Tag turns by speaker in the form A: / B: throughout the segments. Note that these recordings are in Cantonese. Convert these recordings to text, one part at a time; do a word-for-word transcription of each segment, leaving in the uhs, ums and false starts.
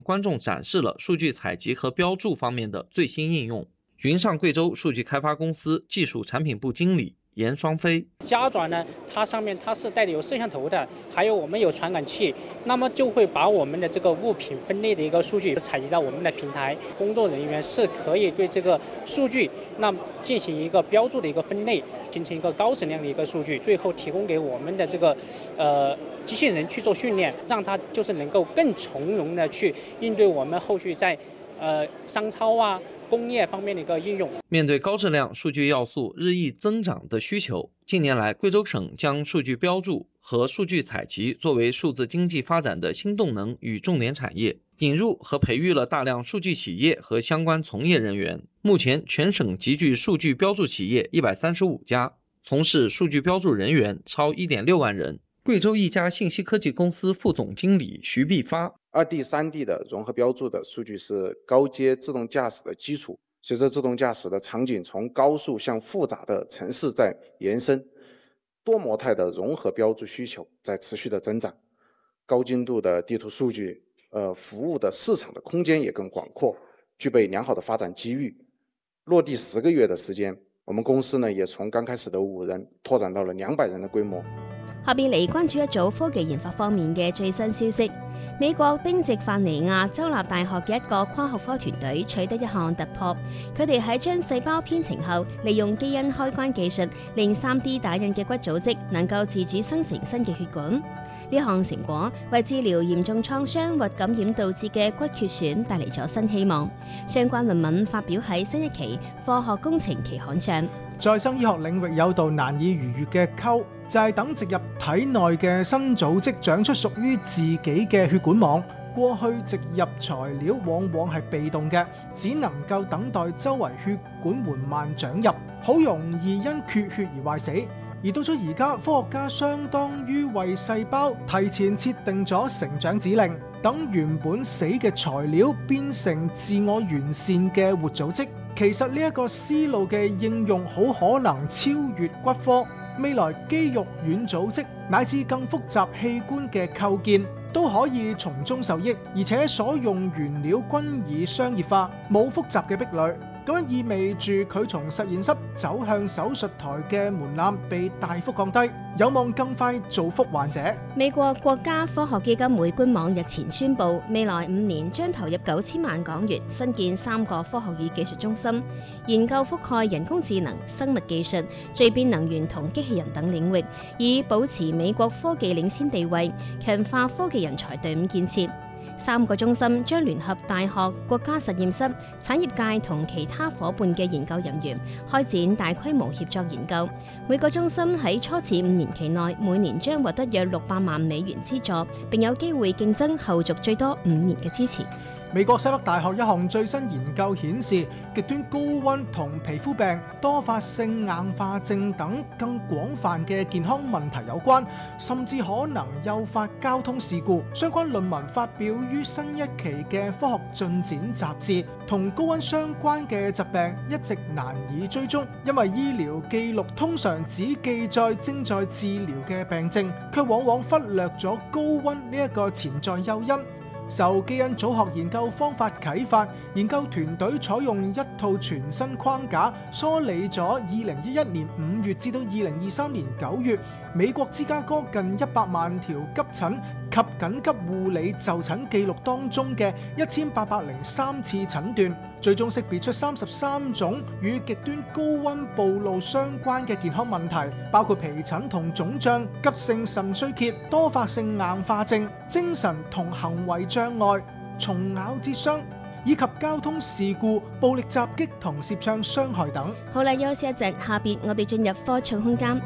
A: 觀眾展示了數據採集和標註方面的最新應用。雲上貴州數據開發公司技術產品部經理嚴雙飛，
B: 夾爪呢，它上面它是帶有攝像頭的，還有我們有傳感器，那麼就會把我們的這個物品分類的一個數據採集到我們的平台，工作人員是可以對這個數據那進行一個標註的一個分類，形成一個高質量的一個數據，最後提供給我們的這個呃機器人去做訓練，讓它就是能夠更從容的去應對我們後續在呃商超啊工業方面的一個應用。
A: 面對高質量數據要素日益增長的需求，近年來貴州省將數據標註和數據採集作為數字經濟發展的新動能與重點產業，引入和培育了大量數據企業和相關從業人員。目前全省集聚數據標註企業一百三十五家，從事數據標註人員超一點六萬人。貴州一家信息科技公司副總經理徐必發，
C: 二 D、三 D 的融合標註的數據是高階自動駕駛的基礎。隨着自動駕駛的場景從高速向複雜的城市在延伸，多模態的融合標註需求在持續的增長，高精度的地圖數據，呃，服務的市場的空間也更廣闊，具備良好的發展機遇。落地十個月的時間，我們公司呢也從剛開始的五人拓展到了兩百人的規模。
D: 下邊嚟關注一組科技研發方面嘅最新消息。美國賓夕法尼亞州立大學嘅一個跨學科團隊取得一項突破，佢哋喺將細胞編程後，利用基因開關技術，令 三 D 打印嘅骨組織能夠自主生成新嘅血管。呢項成果為治療嚴重創傷或感染導致嘅骨缺損帶嚟咗新希望。相關論文發表喺新一期《科學工程》期刊上。
E: 再生醫學領域有道難以逾越嘅溝，就係等植入體內嘅新組織長出屬於自己嘅血管網。過去植入材料往往係被動嘅，只能夠等待周圍血管緩慢長入，好容易因缺血而壞死。而到咗而家，科學家相當於為細胞提前設定咗成長指令，等原本死嘅材料變成自我完善嘅活組織。其實呢一個思路嘅應用好可能超越骨科，未來肌肉軟組織乃至更複雜器官嘅構建都可以從中受益，而且所用原料均已商業化，冇複雜嘅壁壘。咁樣意味住佢從實驗室走向手術台嘅門檻被大幅降低，有望更快造福患者。
D: 美國國家科學基金會官網日前宣布，未來五年將投入九千萬港元新建三個科學與技術中心，研究覆蓋人工智能、生物技術、聚變能源同機器人等領域，以保持美國科技領先地位，強化科技人才隊伍建設。三個中心將聯合大學、國家實驗室、產業界同其他夥伴嘅研究人員，開展大規模協作研究。每個中心喺初始五年期內，每年將獲得約六百萬美元資助，並有機會競爭後續最多五年嘅支持。
E: 美國西北大學一項最新研究顯示，極端高溫同皮膚病、多發性硬化症等更廣泛嘅健康問題有關，甚至可能誘發交通事故。相關論文發表於新一期嘅《科學進展》雜誌。同高溫相關嘅疾病一直難以追蹤，因為醫療記錄通常只記載正在治療嘅病症，卻往往忽略咗高溫呢一個潛在誘因。受基因組學研究方法啟發，研究團隊採用一套全新框架，梳理咗二零一一年五月至到二零二三年九月美國芝加哥近一百萬條急診及緊急護理就診記錄當中嘅一千八百零三次診斷，最終識別出三十三種與極端高溫暴露相關嘅健康問題，包括皮疹同腫脹、急性腎衰竭、多發性硬化症、精神同行為障礙、蟲咬折傷以及交通事故、暴力襲擊同攝像傷害等。
D: 好啦，休息一陣，下邊我哋進入科創空間。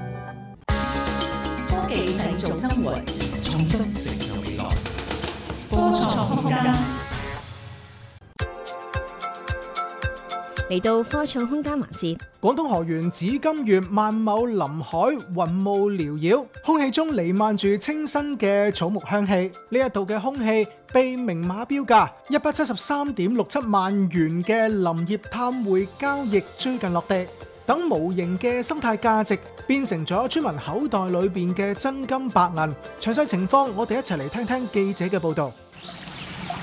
F: 科技製造生活，創新成就未來。科創空間。
D: 嚟到科創空間環節，
E: 廣東河源紫金縣萬畝林海雲霧繚繞，空氣中彌漫住清新嘅草木香氣。呢一度嘅空氣被明碼標價一百七十三點六七萬元嘅林業碳匯交易最近落地，等無形嘅生態價值變成咗村民口袋裏邊嘅真金白銀。詳細情況，我哋一齊嚟聽聽記者嘅報道。